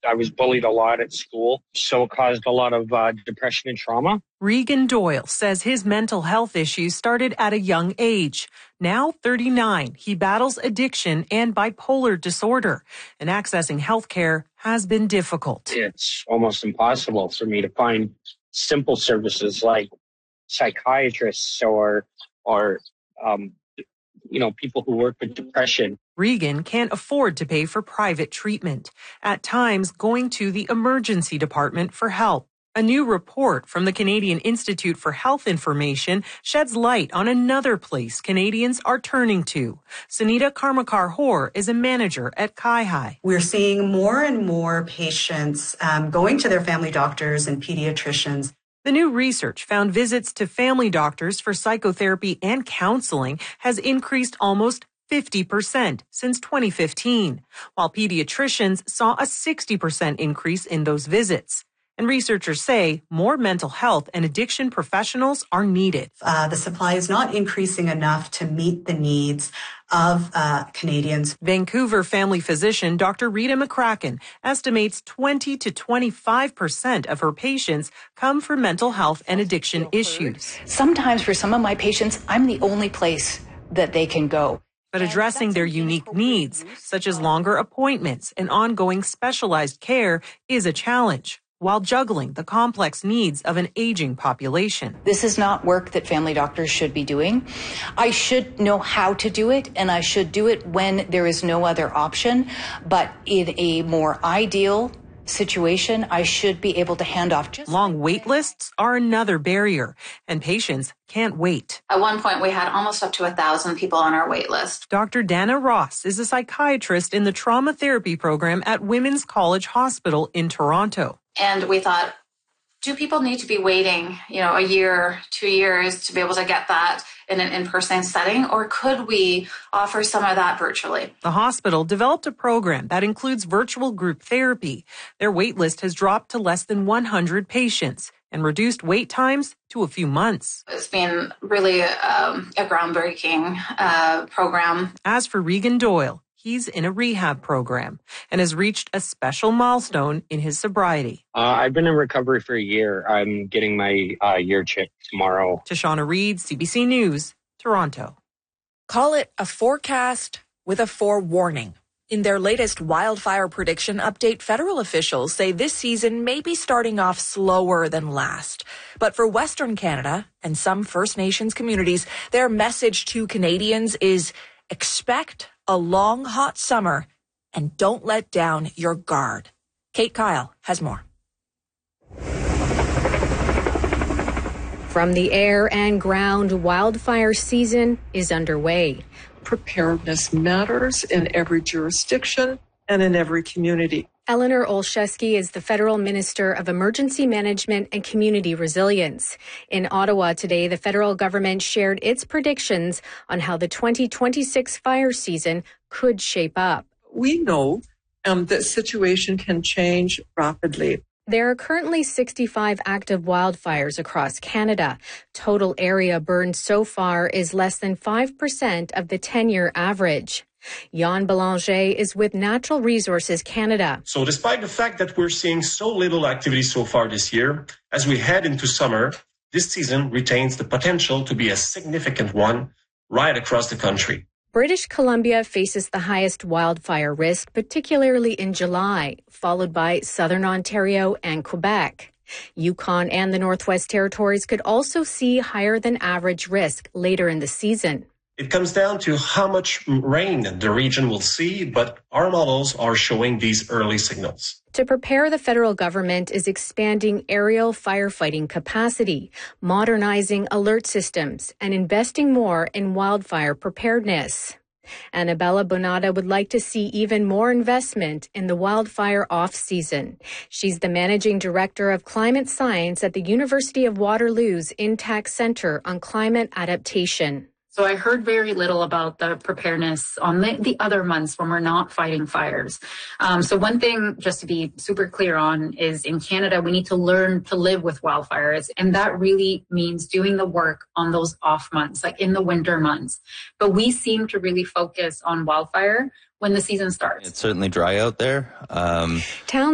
I was bullied a lot at school, so it caused a lot of depression and trauma. Regan Doyle says his mental health issues started at a young age. Now 39, he battles addiction and bipolar disorder, and accessing health care has been difficult. It's almost impossible for me to find simple services like psychiatrists or people who work with depression. Regan can't afford to pay for private treatment, at times going to the emergency department for help. A new report from the Canadian Institute for Health Information sheds light on another place Canadians are turning to. Sunita Karmakar-Hoare is a manager at CIHI. We're seeing more and more patients going to their family doctors and pediatricians. The new research found visits to family doctors for psychotherapy and counseling has increased almost 50% since 2015, while pediatricians saw a 60% increase in those visits. And researchers say more mental health and addiction professionals are needed. The supply is not increasing enough to meet the needs of Canadians. Vancouver family physician Dr. Rita McCracken estimates 20 to 25% of her patients come from mental health and addiction issues. Sometimes for some of my patients, I'm the only place that they can go. But addressing their unique needs, such as longer appointments and ongoing specialized care, is a challenge, while juggling the complex needs of an aging population. This is not work that family doctors should be doing. I should know how to do it, and I should do it when there is no other option. But in a more ideal situation, I should be able to hand off. Long wait lists are another barrier, and patients can't wait. At one point, we had almost up to 1,000 people on our wait list. Dr. Dana Ross is a psychiatrist in the trauma therapy program at Women's College Hospital in Toronto. And we thought, do people need to be waiting, a year, 2 years to be able to get that in an in-person setting, or could we offer some of that virtually? The hospital developed a program that includes virtual group therapy. Their wait list has dropped to less than 100 patients and reduced wait times to a few months. It's been really a groundbreaking program. As for Regan Doyle, he's in a rehab program and has reached a special milestone in his sobriety. I've been in recovery for a year. I'm getting my year check tomorrow. Tashana Reed, CBC News, Toronto. Call it a forecast with a forewarning. In their latest wildfire prediction update, federal officials say this season may be starting off slower than last. But for Western Canada and some First Nations communities, their message to Canadians is expect a long, hot summer and don't let down your guard. Kate Kyle has more. From the air and ground, wildfire season is underway. Preparedness matters in every jurisdiction and in every community. Eleanor Olszewski is the Federal Minister of Emergency Management and Community Resilience. In Ottawa today, the federal government shared its predictions on how the 2026 fire season could shape up. We know that situation can change rapidly. There are currently 65 active wildfires across Canada. Total area burned so far is less than 5% of the 10-year average. Jan Belanger is with Natural Resources Canada. So despite the fact that we're seeing so little activity so far this year, as we head into summer, this season retains the potential to be a significant one right across the country. British Columbia faces the highest wildfire risk, particularly in July, followed by Southern Ontario and Quebec. Yukon and the Northwest Territories could also see higher than average risk later in the season. It comes down to how much rain the region will see, but our models are showing these early signals. To prepare, the federal government is expanding aerial firefighting capacity, modernizing alert systems, and investing more in wildfire preparedness. Annabella Bonata would like to see even more investment in the wildfire off-season. She's the managing director of climate science at the University of Waterloo's Intact Center on Climate Adaptation. So I heard very little about the preparedness on the other months when we're not fighting fires. So one thing just to be super clear on is in Canada, we need to learn to live with wildfires. And that really means doing the work on those off months, like in the winter months. But we seem to really focus on wildfire when the season starts. It's certainly dry out there. Town